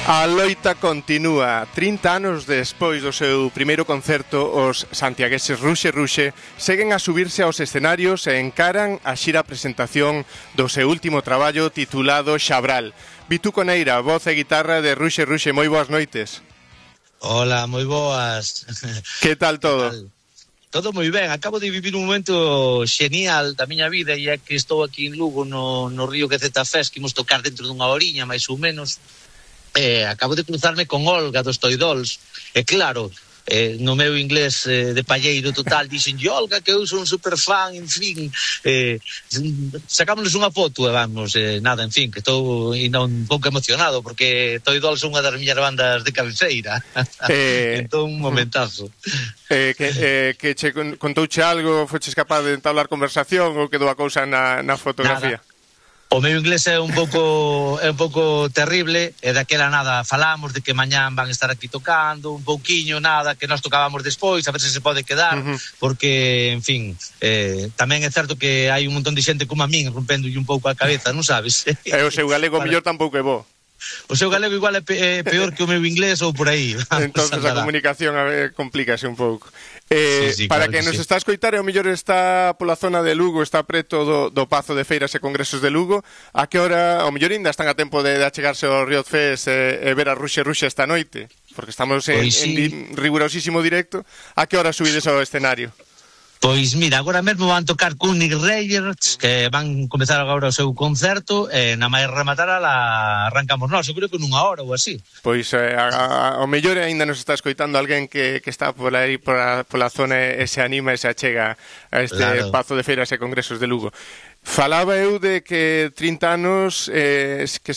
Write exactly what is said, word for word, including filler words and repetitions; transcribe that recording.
A loita continúa. trinta anos despois do seu primeiro concerto, os santiagueses Ruxe Ruxe seguen a subirse aos escenarios e encaran a xira presentación do seu último traballo titulado Xabral. Vitu Coneira, voz e guitarra de Ruxe Ruxe, moi boas noites. Hola, moi boas. Que tal todo? Que tal? Todo moi ben, acabo de vivir un momento genial da miña vida e é que estou aquí en Lugo no, no río Quezeta Fest, que imos tocar dentro dunha horiña, máis ou menos. Eh, acabo de cruzarme con Olga dos Toidols e claro, eh, no meu inglés eh, de palleiro total dixen Olga que eu son un superfan, en fin, eh, sacámonos unha foto e vamos, eh, nada, en fin, que estou un pouco emocionado porque Toidols son unha das miñas bandas de cabeceira. Eh, entón un momentazo. Eh, que, eh, que che contouche algo, foches capaz de entablar conversación ou quedou a cousa na, na fotografía? Nada. O meu inglés é un pouco é un pouco terrible e daquela nada falamos de que mañán van estar aquí tocando un pouquiño, nada, que nós tocábamos despois a ver se se pode quedar, uh-huh. Porque, en fin, eh, tamén é certo que hai un montón de xente como a min rompéndolle un pouco a cabeza, non sabes? E o seu galego para... mellor tampouco é bo. O seu galego igual é, pe- é peor que o meu inglés ou por aí. Entonces a comunicación a ver, complícase un pouco. Eh, sí, sí, para claro que, que nos sí. Está a escoitar, e o mellor está pola zona de Lugo, está preto do, do Pazo de Feiras e Congresos de Lugo. A que hora, o mellor ainda están a tempo de, de achegarse ao Riot Fest e, e ver a Ruxe Ruxe esta noite? Porque estamos en, sí. en rigurosísimo directo. A que hora subides ao escenario? Pois mira, agora mesmo van tocar con Nick Reyes, que van comezar agora o seu concerto, e na máis rematar la arrancamos nós, eu creo que nunha hora ou así. Pois eh, a, a, ao mellor ainda nos está escoitando alguén que, que está por aí, por a, por a zona e se anima e se achega a este claro. Pazo de Feiras e Congresos de Lugo. Falaba eu de que trinta anos eh, que